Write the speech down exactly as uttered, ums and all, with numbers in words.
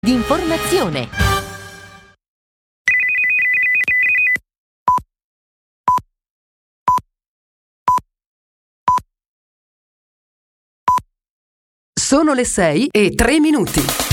di informazione. Sono le sei e tre minuti.